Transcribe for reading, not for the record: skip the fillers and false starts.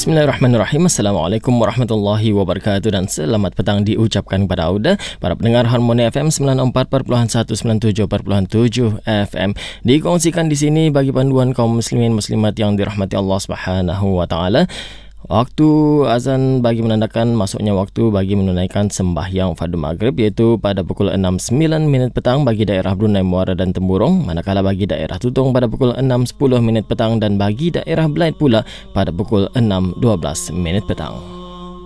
Bismillahirrahmanirrahim. Assalamualaikum warahmatullahi wabarakatuh dan selamat petang diucapkan kepada anda, para pendengar Harmoni FM 94.197.7 FM. Dikongsikan di sini bagi panduan kaum muslimin muslimat yang dirahmati Allah Subhanahu wa taala. Waktu azan bagi menandakan masuknya waktu bagi menunaikan sembahyang fardu maghrib, iaitu pada pukul 6.09 petang bagi daerah Brunei Muara dan Temburong, manakala bagi daerah Tutong pada pukul 6.10 petang dan bagi daerah Belait pula pada pukul 6.12 petang.